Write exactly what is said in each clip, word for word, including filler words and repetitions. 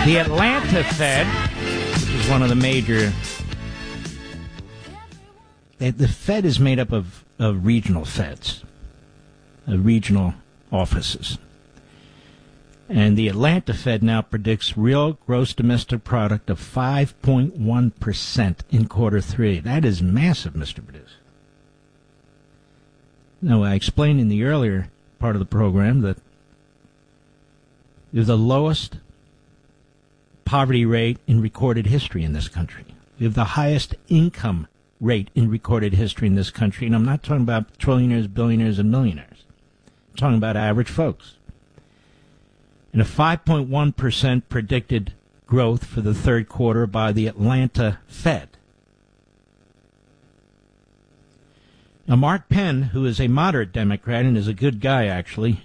The Atlanta Fed, which is one of the major... The, the Fed is made up of, of regional feds, of regional offices. And the Atlanta Fed now predicts real gross domestic product of five point one percent in quarter three. That is massive, Mister Producer. Now, I explained in the earlier part of the program that there's the lowest poverty rate in recorded history in this country. We have the highest income rate in recorded history in this country. And I'm not talking about trillionaires, billionaires, and millionaires. I'm talking about average folks. And a five point one percent predicted growth for the third quarter by the Atlanta Fed. Now, Mark Penn, who is a moderate Democrat and is a good guy, actually,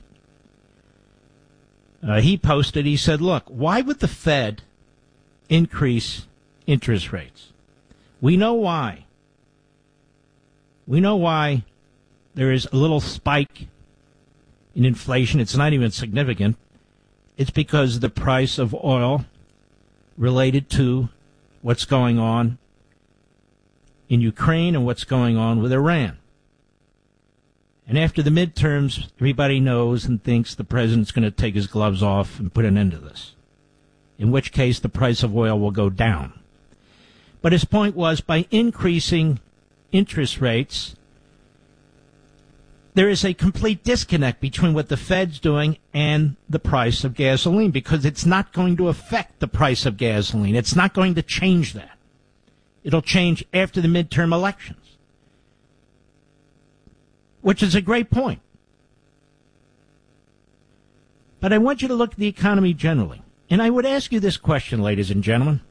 uh, he posted, he said, look, why would the Fed increase interest rates? We know why. We know why there is a little spike in inflation. It's not even significant. It's because of the price of oil related to what's going on in Ukraine and what's going on with Iran. And after the midterms, everybody knows and thinks the president's going to take his gloves off and put an end to this, in which case the price of oil will go down. But his point was, by increasing interest rates, there is a complete disconnect between what the Fed's doing and the price of gasoline, because it's not going to affect the price of gasoline. It's not going to change that. It'll change after the midterm elections, which is a great point. But I want you to look at the economy generally. And I would ask you this question, ladies and gentlemen.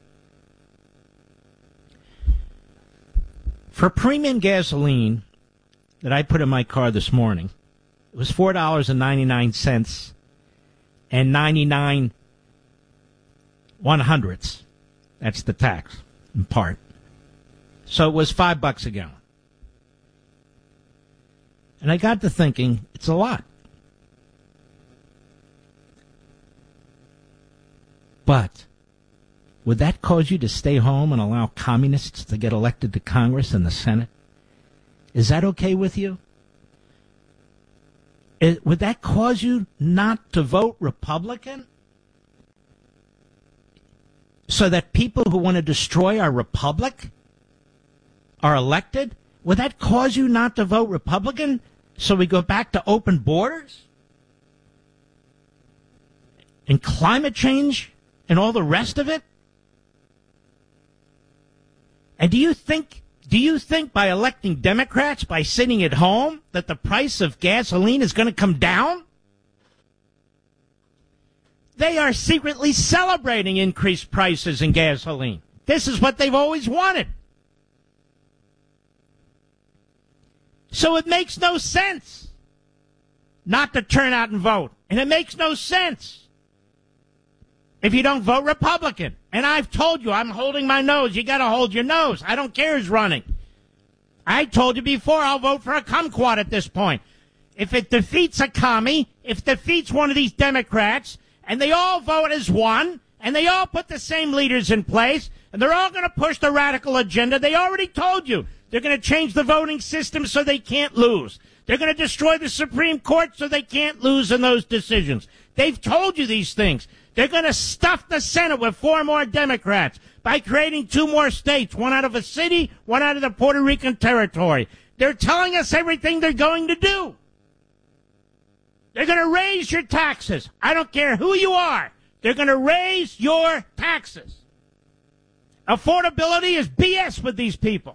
For premium gasoline that I put in my car this morning, it was four dollars and ninety-nine cents and ninety-nine one hundredths. That's the tax, in part. So it was five bucks a gallon. And I got to thinking, it's a lot. But would that cause you to stay home and allow communists to get elected to Congress and the Senate? Is that okay with you? It, would that cause you not to vote Republican? So that people who want to destroy our republic are elected? Would that cause you not to vote Republican so we go back to open borders? And climate change and all the rest of it? And do you think, do you think by electing Democrats, by sitting at home, that the price of gasoline is going to come down? They are secretly celebrating increased prices in gasoline. This is what they've always wanted. So it makes no sense not to turn out and vote. And it makes no sense if you don't vote Republican. And I've told you, I'm holding my nose. You got to hold your nose. I don't care who's running. I told you before, I'll vote for a kumquat at this point. If it defeats a commie, if it defeats one of these Democrats, and they all vote as one, and they all put the same leaders in place, and they're all going to push the radical agenda, they already told you. They're going to change the voting system so they can't lose. They're going to destroy the Supreme Court so they can't lose in those decisions. They've told you these things. They're going to stuff the Senate with four more Democrats by creating two more states, one out of a city, one out of the Puerto Rican territory. They're telling us everything they're going to do. They're going to raise your taxes. I don't care who you are. They're going to raise your taxes. Affordability is B S with these people.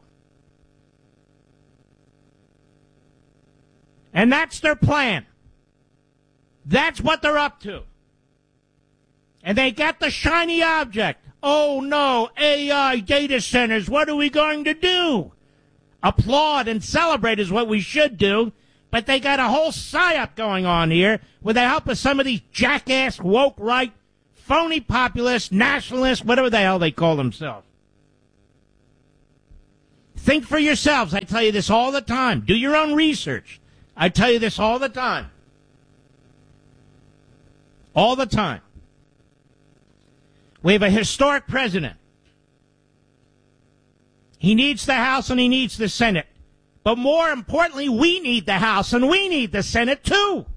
And that's their plan. That's what they're up to. And they got the shiny object. Oh, no, A I data centers, what are we going to do? Applaud and celebrate is what we should do. But they got a whole psyop going on here with the help of some of these jackass, woke right, phony populists, nationalists, whatever the hell they call themselves. Think for yourselves. I tell you this all the time. Do your own research. I tell you this all the time. All the time. We have a historic president. He needs the House and he needs the Senate. But more importantly, we need the House and we need the Senate too.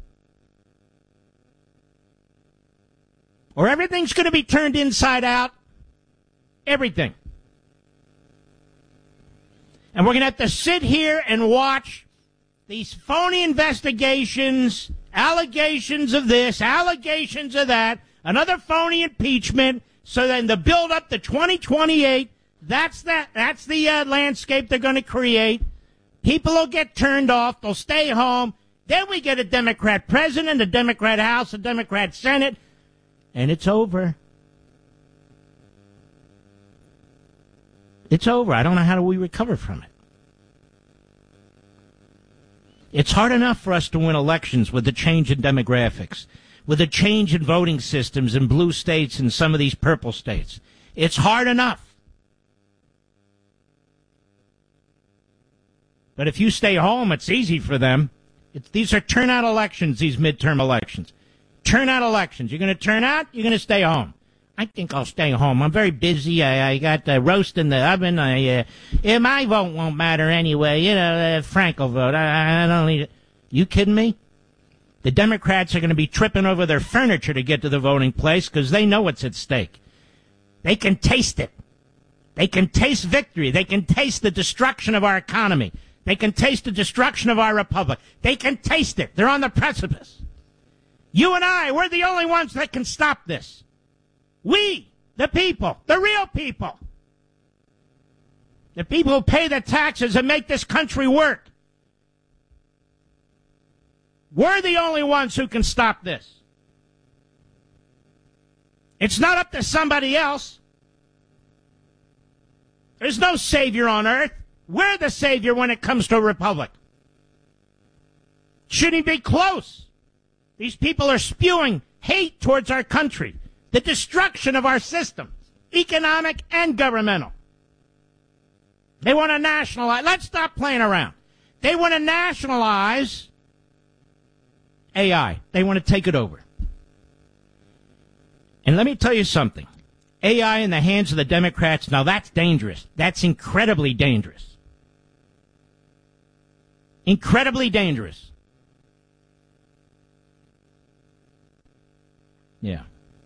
Or everything's going to be turned inside out. Everything. And we're going to have to sit here and watch these phony investigations, allegations of this, allegations of that, another phony impeachment, so then the build up to twenty twenty-eight, that's that, that's the uh, landscape they're going to create. People will get turned off, they'll stay home, then we get a Democrat president, a Democrat House, a Democrat Senate, and it's over. It's over. I don't know how do we recover from it. It's hard enough for us to win elections with the change in demographics, with the change in voting systems in blue states and some of these purple states. It's hard enough. But if you stay home, it's easy for them. It's, these are turnout elections, these midterm elections. Turnout elections. You're going to turn out, you're going to stay home. I think I'll stay home. I'm very busy. I, I got the roast in the oven. I, uh, yeah, my vote won't matter anyway. You know, uh, Frank will vote. I, I don't need it. You kidding me? The Democrats are going to be tripping over their furniture to get to the voting place because they know what's at stake. They can taste it. They can taste victory. They can taste the destruction of our economy. They can taste the destruction of our republic. They can taste it. They're on the precipice. You and I, we're the only ones that can stop this. We, the people, the real people, the people who pay the taxes and make this country work. We're the only ones who can stop this. It's not up to somebody else. There's no savior on earth. We're the savior when it comes to a republic. Shouldn't be close. These people are spewing hate towards our country. The destruction of our systems, economic and governmental. They want to nationalize. Let's stop playing around. They want to nationalize A I. They want to take it over. And let me tell you something. A I in the hands of the Democrats, now that's dangerous. That's incredibly dangerous. Incredibly dangerous. Yeah.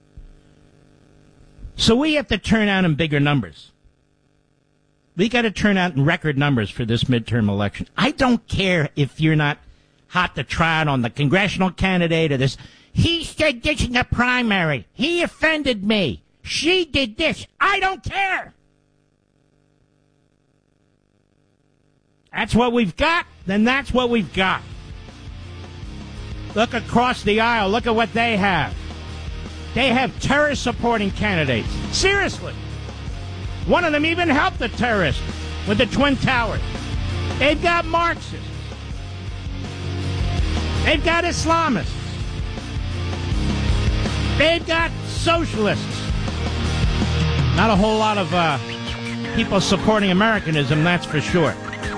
So we have to turn out in bigger numbers. We got to turn out in record numbers for this midterm election. I don't care if you're not hot to trot on the congressional candidate or this. He said this in the primary. He offended me. She did this. I don't care. That's what we've got, then that's what we've got. Look across the aisle. Look at what they have. They have terrorist-supporting candidates. Seriously. One of them even helped the terrorists with the Twin Towers. They've got Marxists. They've got Islamists. They've got socialists. Not a whole lot of uh, people supporting Americanism, that's for sure.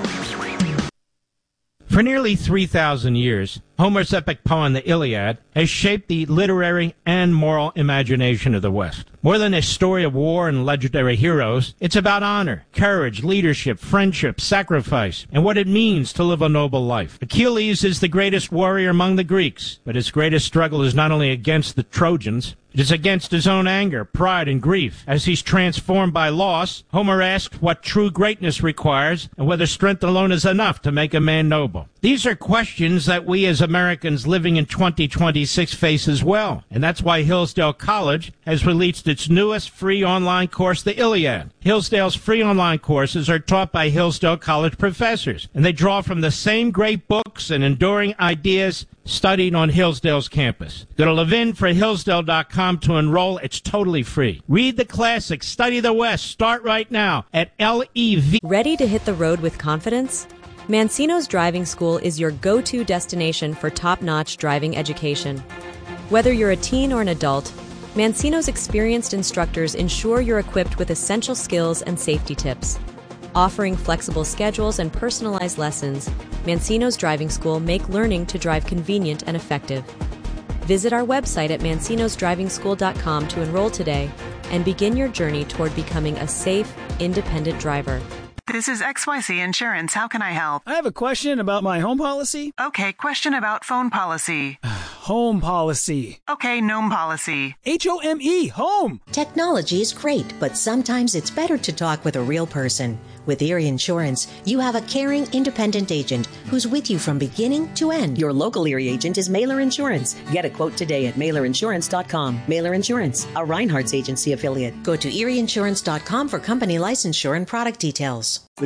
For nearly three thousand years, Homer's epic poem, the Iliad, has shaped the literary and moral imagination of the West. More than a story of war and legendary heroes, it's about honor, courage, leadership, friendship, sacrifice, and what it means to live a noble life. Achilles is the greatest warrior among the Greeks, but his greatest struggle is not only against the Trojans, it is against his own anger, pride, and grief. As he's transformed by loss, Homer asks what true greatness requires and whether strength alone is enough to make a man noble. These are questions that we as Americans living in twenty twenty-six face as well. And that's why Hillsdale College has released its newest free online course, the Iliad. Hillsdale's free online courses are taught by Hillsdale College professors, and they draw from the same great books and enduring ideas studied on Hillsdale's campus. Go to levin for hillsdale dot com to enroll. It's totally free. Read the classics, study the West. Start right now at L E V. Ready to hit the road with confidence? Mancino's Driving School is your go-to destination for top-notch driving education. Whether you're a teen or an adult, Mancino's experienced instructors ensure you're equipped with essential skills and safety tips. Offering flexible schedules and personalized lessons, Mancino's Driving School make learning to drive convenient and effective. Visit our website at mancinos driving school dot com to enroll today and begin your journey toward becoming a safe, independent driver. This is X Y Z Insurance. How can I help? I have a question about my home policy. Okay, question about phone policy. Home policy. Okay, gnome policy. H O M E, home. Technology is great, but sometimes it's better to talk with a real person. With Erie Insurance, you have a caring, independent agent who's with you from beginning to end. Your local Erie agent is Mailer Insurance. Get a quote today at mailer insurance dot com. Mailer Insurance, a Reinhardt's agency affiliate. Go to erie insurance dot com for company licensure and product details.